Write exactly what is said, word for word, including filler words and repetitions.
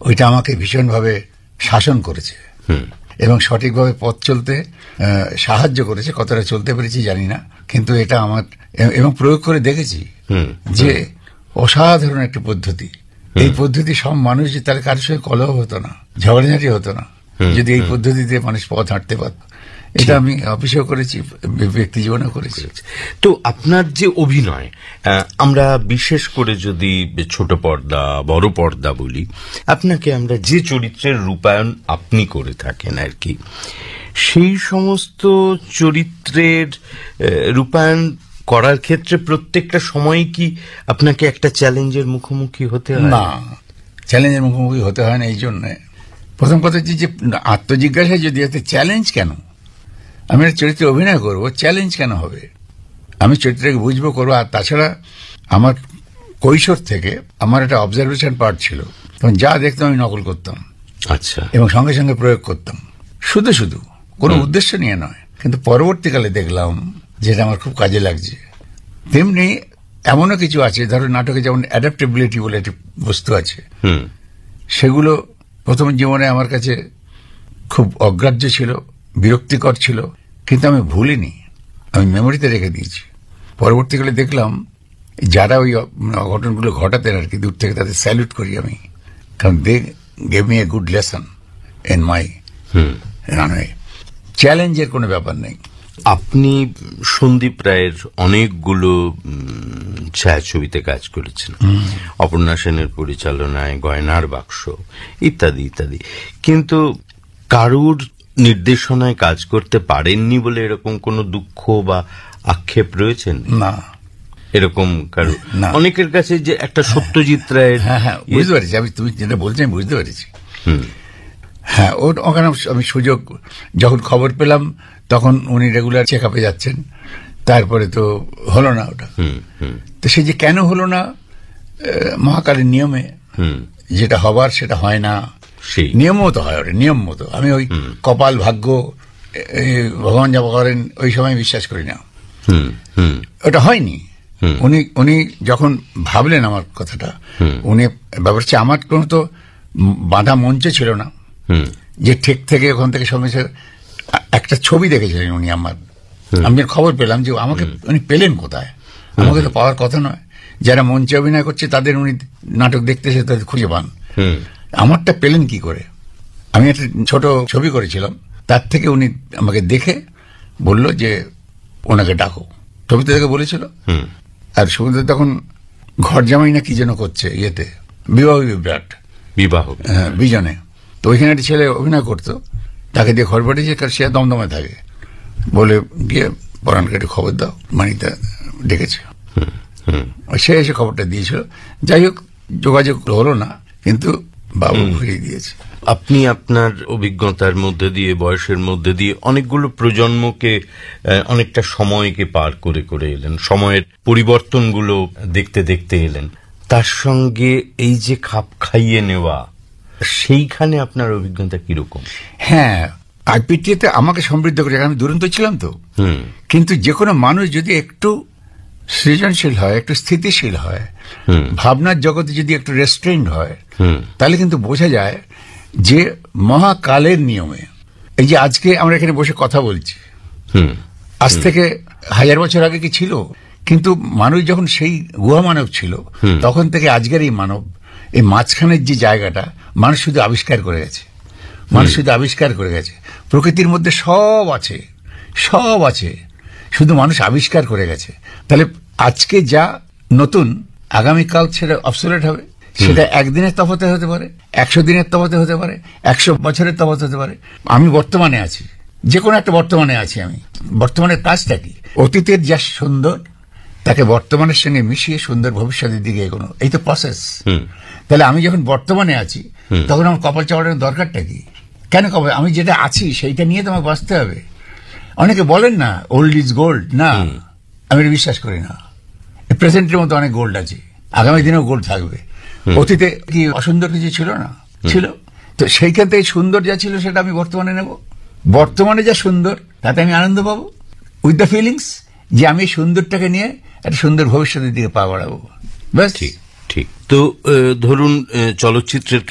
ওইটা আমাকে ভীষণভাবে শাসন করেছে এবং সঠিকভাবে পথ চলতে সাহায্য করেছে। কতটা চলতে পেরেছি জানি না, কিন্তু এটা আমার, এবং প্রয়োগ করে দেখেছি যে অসাধারণ একটা পদ্ধতি। এই পদ্ধতি সব মানুষ, যে তাহলে কারোর সঙ্গে কলহ হতো না, ঝগড়াঝাটি হতো না, যদি এই পদ্ধতিতে মানুষ পথ হাঁটতে পারত। এটা আমি অফিসেও করেছি, ব্যক্তি জীবনেও করেছি। তো আপনার যে অভিনয়, আমরা বিশেষ করে যদি ছোট পর্দা বড় পর্দা বলি, আপনাকে আমরা যে চরিত্রের রূপায়ণ আপনি করে থাকেন আর কি, সেই সমস্ত চরিত্রের রূপায়ণ করার ক্ষেত্রে প্রত্যেকটা সময় কি আপনাকে একটা চ্যালেঞ্জের মুখোমুখি হতে হয়? না, চ্যালেঞ্জের মুখোমুখি হতে হয় না। এই জন্য প্রথম কথা হচ্ছে যে আত্মজিজ্ঞাসায় যদি এতে চ্যালেঞ্জ কেন, আমি একটা চরিত্রে অভিনয় করবো, চ্যালেঞ্জ কেন হবে? আমি চরিত্রকে বুঝবো, করবো। আর তাছাড়া আমার কৈশোর থেকে আমার একটা অবজারভেশন পার্ট ছিল, তখন যা দেখতাম আমি নকল করতাম। আচ্ছা। এবং সঙ্গে সঙ্গে প্রয়োগ করতাম, শুধু শুধু কোনো উদ্দেশ্য নিয়ে নয়। কিন্তু পরবর্তীকালে দেখলাম যেটা আমার খুব কাজে লাগছে। তেমনি এমনও কিছু আছে, ধরো নাটকে যেমন অ্যাডাপ্টেবিলিটি বলে একটি বস্তু আছে, সেগুলো প্রথম জীবনে আমার কাছে খুব অগ্রাহ্য ছিল, বিরক্তিকর ছিল, কিন্তু আমি ভুলিনি, আমি মেমোরিতে রেখে দিয়েছি। পরবর্তীকালে দেখলাম যারা ওই অঘটনগুলো ঘটাতেন আর কি, দূর থেকে তাদের স্যালুট করি আমি, কারণ they gave me a good lesson in my runway. চ্যালেঞ্জের কোনো ব্যাপার নেই। আপনি সন্দীপ রায়ের অনেকগুলো ছায়াছবিতে কাজ করেছেন, অপর্ণা সেনের পরিচালনায়, গয়নার বাক্স ইত্যাদি ইত্যাদি, কিন্তু কারুর নির্দেশনায় কাজ করতে পারেননি বলে এরকম কোন দুঃখ বা আক্ষেপ রয়েছেন? না, এরকম কারু অনেকের কাছে যে একটা সত্যজিৎ রায়ের, হ্যাঁ হ্যাঁ বুঝতে পারছি, আমি তুমি যেটা বলছি আমি বুঝতে পেরেছি। হ্যাঁ, ওর ওখানে আমি সুযোগ যখন খবর পেলাম তখন উনি রেগুলার চেক আপে যাচ্ছেন, তারপরে তো হলো না ওটা। তো সে যে কেন হলো না, মহাকালের নিয়মে যেটা হবার সেটা হয় না, নিয়ম মতো হয়, ওটা নিয়ম মতো। আমি ওই কপাল ভাগ্য ভগবান যা করেন ওই সময় বিশ্বাস করি না, ওটা হয়নি। উনি উনি যখন ভাবলেন আমার কথাটা, উনি ব্যাপার হচ্ছে আমার কোনো তো বাঁধা মঞ্চ ছিল না যে ঠিক থেকে ওখান থেকে সঙ্গে একটা ছবি দেখেছিলেন উনি আমার। আমি খবর পেলাম যে আমাকে উনি পেলেন কোথায়, আমাকে তো পাওয়ার কথা নয়। যারা মঞ্চে অভিনয় করছে তাদের উনি নাটক দেখতে এসে তাদের খুঁজে পান, আমারটা পেলেন কি করে? আমি একটা ছোট ছবি করেছিলাম, তার থেকে উনি আমাকে দেখে বলল যে ওনাকে ডাকো, ছবিতে দেখে বলেছিল। আর সুমন্ত তখন ঘর জামাই না কি যেন করছে ইয়েতে, বিবাহ বিভ্রাট, বিবাহ বিজনে। তো ওইখানে একটা ছেলে অভিনয় করতো, তাকে দিয়ে ঘর পাঠিয়েছে, কারণ সে দমদমে থাকে, বলে গিয়ে পরাণকে একটু খবর দাও, মানিতা ডেকেছে। সে এসে খবরটা দিয়েছিল। যাই হোক, যোগাযোগ হলো না, কিন্তু বাবু ঘুরিয়ে দিয়েছে। আপনি আপনার অভিজ্ঞতার মধ্যে দিয়ে, বয়সের মধ্যে দিয়ে অনেকগুলো প্রজন্মকে, অনেকটা সময়কে পার করে করে এলেন, সময়ের পরিবর্তনগুলো দেখতে দেখতে এলেন। তার সঙ্গে এই যে খাপ খাইয়ে নেওয়া, সেইখানে আপনার অভিজ্ঞতা কিরকম? হ্যাঁ, আইপিটিতে আমাকে সমৃদ্ধ করে, আমি দুরন্ত ছিলাম তো। কিন্তু যে কোনো মানুষ যদি একটু সৃজনশীল হয়, একটু স্থিতিশীল হয়, ভাবনার জগতে যদি একটু রেস্ট্রেইনড হয়, তাহলে কিন্তু বোঝা যায় যে মহাকালের নিয়মে, এই যে আজকে আমরা এখানে বসে কথা বলছি, আজ থেকে হাজার বছর আগে কি ছিল? কিন্তু মানুষ যখন সেই গুহা মানব ছিল, তখন থেকে আজকের এই মানব, এই মাঝখানের যে জায়গাটা, মানুষ শুধু আবিষ্কার করে গেছে, মানুষ শুধু আবিষ্কার করে গেছে। প্রকৃতির মধ্যে সব আছে, সব আছে, শুধু মানুষ আবিষ্কার করে গেছে। তাহলে আজকে যা নতুন, আগামীকাল সেটা অবসোলেট হবে। সেটা একদিনের তফাতে হতে পারে, একশো দিনের তফাতে হতে পারে, একশো বছরের তফাতে হতে পারে। আমি বর্তমানে আছি, যে কোনো একটা বর্তমানে আছি। আমি বর্তমানের কাজটা কি? অতীতের যা সুন্দর তাকে বর্তমানের সঙ্গে মিশিয়ে সুন্দর ভবিষ্যতের দিকে এগোনো, এই তো প্রসেস। তাহলে আমি যখন বর্তমানে আছি, তখন আমার কপাল চাওয়ানোর দরকারটা কি? কেন কপাল? আমি যেটা আছি সেইটা নিয়ে তো আমাকে বাঁচতে হবে। অনেকে বলেন না ওল্ড ইজ গোল্ড, না, আমি বিশ্বাস করি না। প্রেজেন্টের মতো অনেক গোল্ড আছে, আগামী দিনেও গোল্ড থাকবে। অতীতে কি অসুন্দর কিছু ছিল না? ছিল। তো সেইখান থেকে সুন্দর যা ছিল সেটা আমি বর্তমানে নেব। বর্তমানে যা সুন্দর তাতে আমি আনন্দ পাবো, উইথ দ্য ফিলিংস যে আমি সুন্দরটাকে নিয়ে একটা সুন্দর ভবিষ্যতের দিকে পা বাড়াবো। ব্যাস। ঠিক ঠিক। তো ধরুন চলচ্চিত্রের